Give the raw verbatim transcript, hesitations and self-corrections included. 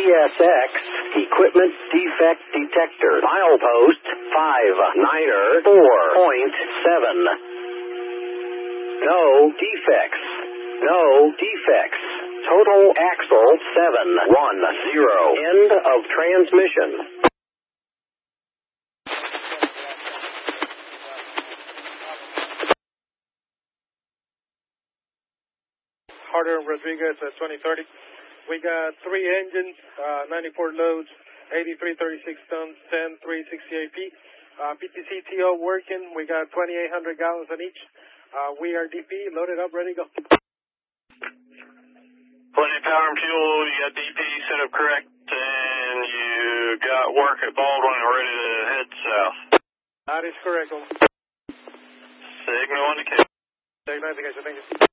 S X Equipment Defect Detector. Milepost five niner four point seven. No defects. No defects. Total axle seven one zero. End of transmission. Harder Rodriguez at twenty thirty. We got three engines, uh, ninety-four loads, eighty-three thirty-six tons, ten three sixty-eight feet. Uh, P T C T O working. We got twenty-eight hundred gallons on each. Uh, we are D P, loaded up, ready to go. Plenty of power and fuel. You got D P set up correct, and you got work at Baldwin ready to head south. That is correct. Signal indication. Signal indication, thank you.